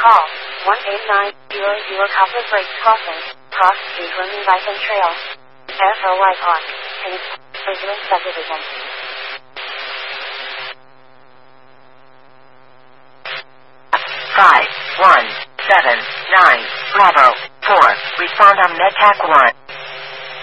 Call 18900 Copper Breaks Crossing, Cross Street Running Bison Trail, FOY Park, President Subdivision. 5179 Bravo 4. Respond on MedTac 1.